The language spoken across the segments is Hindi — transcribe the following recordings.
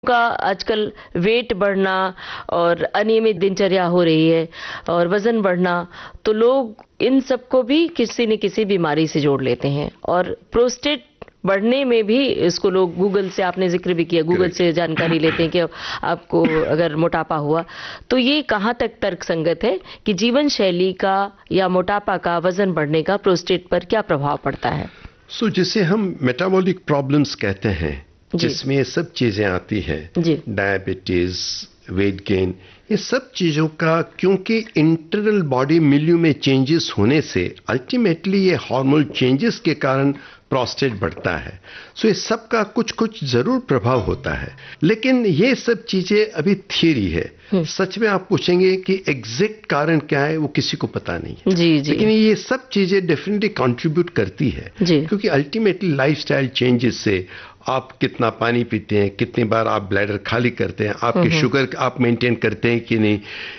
का आजकल वेट बढ़ना और अनियमित दिनचर्या हो रही है और वजन बढ़ना, तो लोग इन सबको भी किसी न किसी बीमारी से जोड़ लेते हैं और प्रोस्टेट बढ़ने में भी इसको लोग गूगल से, आपने जिक्र भी किया, गूगल करेक्ट। से जानकारी लेते हैं कि आपको अगर मोटापा हुआ तो ये कहाँ तक तर्क संगत है कि जीवन शैली का या मोटापा का, वजन बढ़ने का प्रोस्टेट पर क्या प्रभाव पड़ता है? जिसे हम मेटाबॉलिक प्रॉब्लम्स कहते हैं, जी जिसमें ये सब चीजें आती हैं, जी डायबिटीज, वेट गेन, ये सब चीजों का, क्योंकि इंटरनल बॉडी मिल्यू में चेंजेस होने से अल्टीमेटली ये हार्मोनल चेंजेस के कारण प्रोस्टेट बढ़ता है। ये सब का कुछ कुछ जरूर प्रभाव होता है, लेकिन ये सब चीजें अभी थियरी है। सच में आप पूछेंगे कि एग्जैक्ट कारण क्या है, वो किसी को पता नहीं है। जी जी लेकिन ये सब चीजें डेफिनेटली कंट्रीब्यूट करती है, जी क्योंकि अल्टीमेटली लाइफस्टाइल चेंजेस से आप कितना पानी पीते हैं, कितनी बार आप ब्लैडर खाली करते हैं, आपके शुगर आप मेंटेन करते हैं कि नहीं,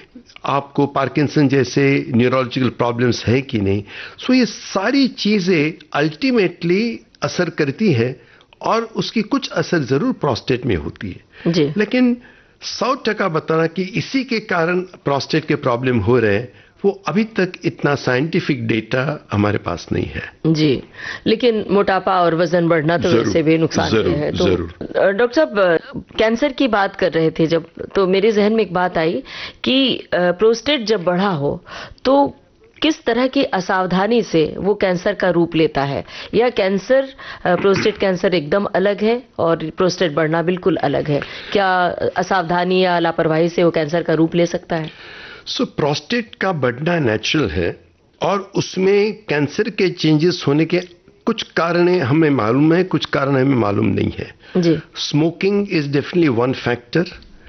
आपको पार्किंसन जैसे न्यूरोलॉजिकल प्रॉब्लम्स है कि नहीं। ये सारी चीजें अल्टीमेटली असर करती है और उसकी कुछ असर जरूर प्रोस्टेट में होती है। जी लेकिन 100% बताना कि इसी के कारण प्रोस्टेट के प्रॉब्लम हो रहे हैं, वो अभी तक इतना साइंटिफिक डेटा हमारे पास नहीं है। जी, लेकिन मोटापा और वजन बढ़ना तो वैसे भी नुकसान है। तो डॉक्टर साहब, कैंसर की बात कर रहे थे जब, तो मेरे जहन में एक बात आई कि प्रोस्टेट जब बढ़ा हो तो किस तरह की असावधानी से वो कैंसर का रूप लेता है, या कैंसर, प्रोस्टेट कैंसर एकदम अलग है और प्रोस्टेट बढ़ना बिल्कुल अलग है? क्या असावधानी या लापरवाही से वो कैंसर का रूप ले सकता है? प्रोस्टेट का बढ़ना नेचुरल है और उसमें कैंसर के चेंजेस होने के कुछ कारण हमें मालूम है, कुछ कारण हमें मालूम नहीं है। जी smoking is definitely one factor.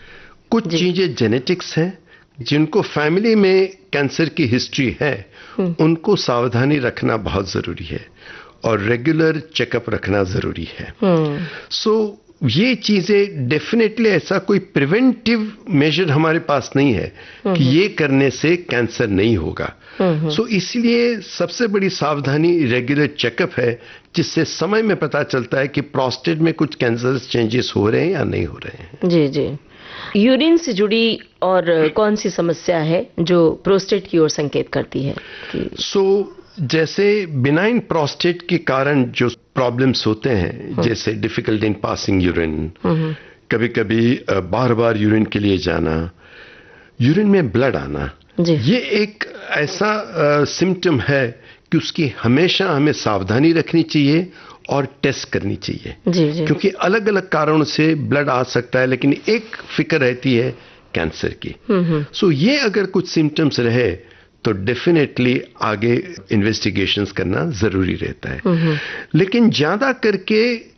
कुछ चीजें जेनेटिक्स हैं, जिनको फैमिली में कैंसर की हिस्ट्री है उनको सावधानी रखना बहुत जरूरी है और रेगुलर चेकअप रखना जरूरी है। ये चीजें डेफिनेटली, ऐसा कोई प्रिवेंटिव मेजर हमारे पास नहीं है कि ये करने से कैंसर नहीं होगा। इसलिए सबसे बड़ी सावधानी रेगुलर चेकअप है, जिससे समय में पता चलता है कि प्रोस्टेट में कुछ कैंसर चेंजेस हो रहे हैं या नहीं हो रहे हैं। जी जी। यूरिन से जुड़ी और कौन सी समस्या है जो प्रोस्टेट की ओर संकेत करती है? जैसे बिनाइन प्रोस्टेट के कारण जो प्रॉब्लम्स होते हैं, जैसे डिफिकल्ट इन पासिंग यूरिन, कभी कभी बार बार यूरिन के लिए जाना, यूरिन में ब्लड आना, ये एक ऐसा सिम्टम है कि उसकी हमेशा हमें सावधानी रखनी चाहिए और टेस्ट करनी चाहिए। जी। क्योंकि अलग अलग कारणों से ब्लड आ सकता है, लेकिन एक फिक्र रहती है कैंसर की। ये अगर कुछ सिम्टम्स रहे तो डेफिनेटली आगे इन्वेस्टिगेशंस करना जरूरी रहता है। लेकिन ज्यादा करके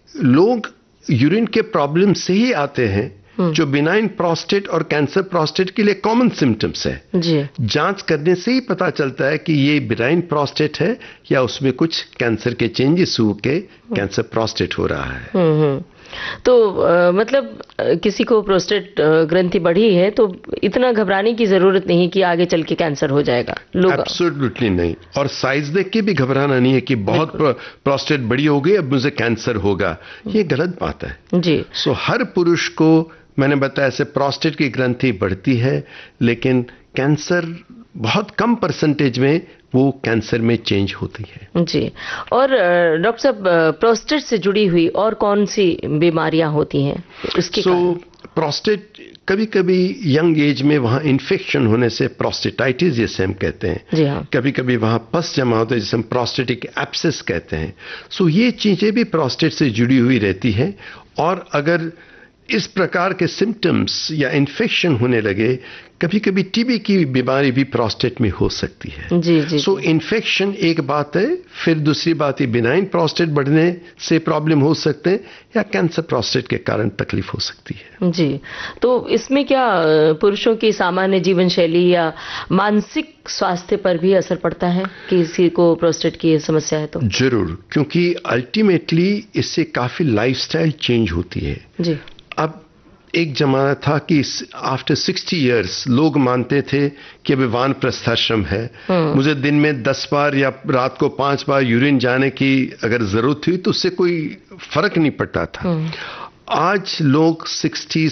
लोग यूरिन के प्रॉब्लम से ही आते हैं, जो बिनाइन प्रोस्टेट और कैंसर प्रोस्टेट के लिए कॉमन सिम्टम्स है। जांच करने से ही पता चलता है कि ये बिनाइन प्रोस्टेट है या उसमें कुछ कैंसर के चेंजेस होके कैंसर प्रोस्टेट हो रहा है। तो मतलब किसी को प्रोस्टेट ग्रंथि बढ़ी है तो इतना घबराने की जरूरत नहीं कि आगे चल के कैंसर हो जाएगा। लोग एब्सोल्युटली नहीं, और साइज देख के भी घबराना नहीं है कि बहुत प्रोस्टेट बड़ी हो गई अब मुझे कैंसर होगा, ये गलत बात है जी। हर पुरुष को, मैंने बताया, ऐसे प्रोस्टेट की ग्रंथि बढ़ती है, लेकिन कैंसर बहुत कम परसेंटेज में वो कैंसर में चेंज होती है। जी। और डॉक्टर साहब, प्रोस्टेट से जुड़ी हुई और कौन सी बीमारियां होती हैं उसके प्रोस्टेट कभी कभी यंग एज में वहाँ इन्फेक्शन होने से, प्रोस्टेटाइटिस जैसे हम कहते हैं, जी हाँ। कभी कभी वहाँ पस जमा होता है जिसे हम प्रोस्टेटिक एब्सेस कहते हैं। ये चीजें भी प्रोस्टेट से जुड़ी हुई रहती है, और अगर इस प्रकार के सिम्टम्स या इन्फेक्शन होने लगे, कभी कभी टीबी की बीमारी भी प्रोस्टेट में हो सकती है। जी। इन्फेक्शन एक बात है, फिर दूसरी बात है बिनाइन प्रोस्टेट बढ़ने से प्रॉब्लम हो सकते हैं, या कैंसर प्रोस्टेट के कारण तकलीफ हो सकती है। जी। तो इसमें क्या पुरुषों की सामान्य जीवन शैली या मानसिक स्वास्थ्य पर भी असर पड़ता है कि किसी को प्रोस्टेट की समस्या है तो? जरूर, क्योंकि अल्टीमेटली इससे काफी लाइफस्टाइल चेंज होती है। जी। अब एक जमाना था कि आफ्टर 60 इयर्स लोग मानते थे कि अभी वानप्रस्थाश्रम है, मुझे दिन में 10 बार या रात को 5 बार यूरिन जाने की अगर जरूरत हुई तो उससे कोई फर्क नहीं पड़ता था। आज लोग 60